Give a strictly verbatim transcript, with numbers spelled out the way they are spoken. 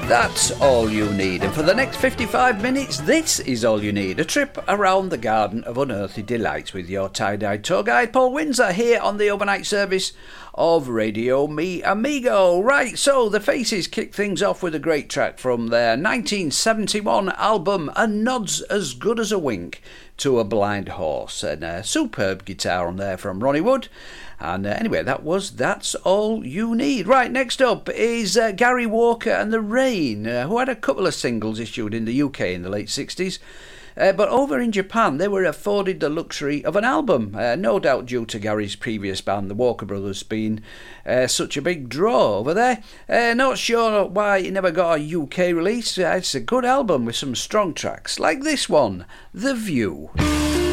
That's all you need, and for the next fifty-five minutes, this is all you need. A trip around the Garden of Unearthly Delights with your tie-dyed tour guide, Paul Windsor, here on the overnight service of Radio Me Amigo. Right, so the Faces kick things off with a great track from their nineteen seventy-one album, A Nod's As Good As A Wink to a Blind Horse, and a superb guitar on there from Ronnie Wood. And uh, anyway, that was That's All You Need. Right, next up is uh, Gary Walker and The Rain, uh, who had a couple of singles issued in the U K in the late sixties. Uh, but over in Japan, they were afforded the luxury of an album, uh, no doubt due to Gary's previous band, the Walker Brothers, being uh, such a big draw over there. Uh, not sure why it never got a U K release. Uh, it's a good album with some strong tracks, like this one, The View.